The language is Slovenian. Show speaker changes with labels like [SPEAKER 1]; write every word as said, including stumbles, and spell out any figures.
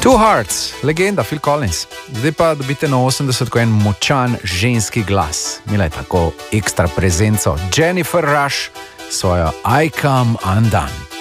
[SPEAKER 1] Two Hearts, legenda Phil Collins. Zdaj pa dobite na osemdeset ko en močan ženski glas. Mila je tako ekstra prezenco Jennifer Rush, svojo I Come Undone.